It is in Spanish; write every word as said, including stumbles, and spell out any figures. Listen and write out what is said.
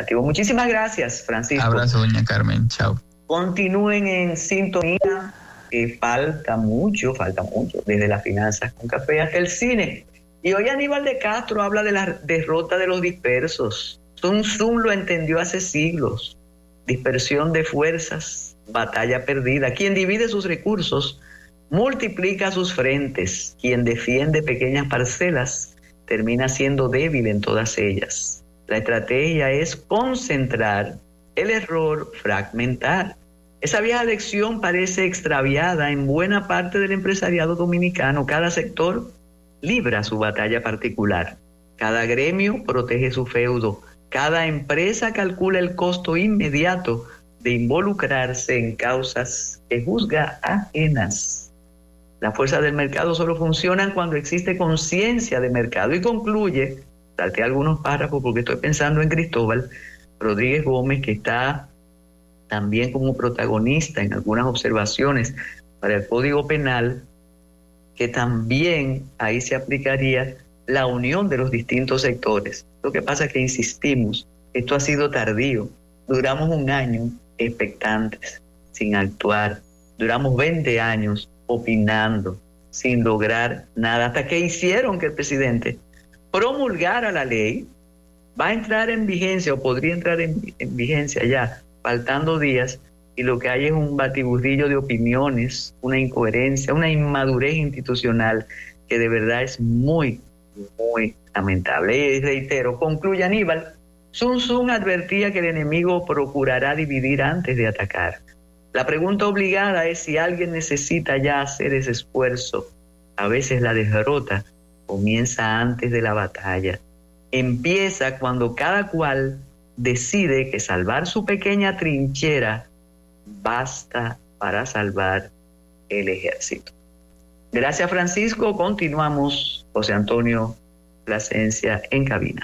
legislativo. Muchísimas gracias, Francisco. Abrazo, doña Carmen. Chao. Continúen en sintonía, que falta mucho, falta mucho, desde las finanzas con café hasta el cine. Y hoy Aníbal de Castro habla de la derrota de los dispersos. Sun Tzu lo entendió hace siglos. Dispersión de fuerzas, batalla perdida. Quien divide sus recursos multiplica sus frentes. Quien defiende pequeñas parcelas termina siendo débil en todas ellas. La estrategia es concentrar, el error fragmentar. Esa vieja lección parece extraviada en buena parte del empresariado dominicano. Cada sector libra su batalla particular. Cada gremio protege su feudo. Cada empresa calcula el costo inmediato de involucrarse en causas que juzga ajenas. Las fuerzas del mercado solo funcionan cuando existe conciencia de mercado. Y concluye, salté algunos párrafos porque estoy pensando en Cristóbal Rodríguez Gómez, que está también como protagonista en algunas observaciones para el Código Penal, que también ahí se aplicaría la unión de los distintos sectores. Lo que pasa es que insistimos, esto ha sido tardío. Duramos un año expectantes, sin actuar. Duramos veinte años opinando, sin lograr nada, hasta que hicieron que el presidente promulgara la ley. Va a entrar en vigencia, o podría entrar en, en vigencia ya, faltando días, y lo que hay es un batiburrillo de opiniones, una incoherencia, una inmadurez institucional que de verdad es muy, muy lamentable. Y reitero, concluye Aníbal, Sun Tzu advertía que el enemigo procurará dividir antes de atacar. La pregunta obligada es si alguien necesita ya hacer ese esfuerzo. A veces la derrota comienza antes de la batalla. Empieza cuando cada cual decide que salvar su pequeña trinchera basta para salvar el ejército. Gracias, Francisco. Continuamos. José Antonio Plasencia en cabina.